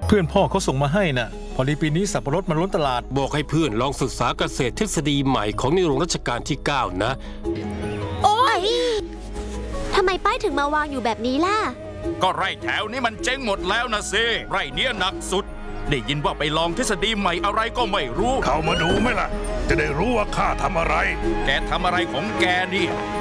เพื่อนพ่อเขาส่งมาให้น่ะพอดีปีนี้สับปะรดมันล้นตลาดบอกให้เพื่อนลองศึกษาเกษตรทฤษฎีใหม่ของในหลวงรัชกาลที่ 9 นะโอ๊ยทำไมป้ายถึงมาวางอยู่แบบนี้ล่ะก็ไร่แถวนี้มันเจ๊งหมดแล้วนะสิไร่เนี้ยหนักสุดได้ยินว่าไปลองทฤษฎีใหม่อะไรก็ไม่รู้เข้ามาดูไหมล่ะจะได้รู้ว่าข้าทำอะไรแกทำอะไรของแกนี่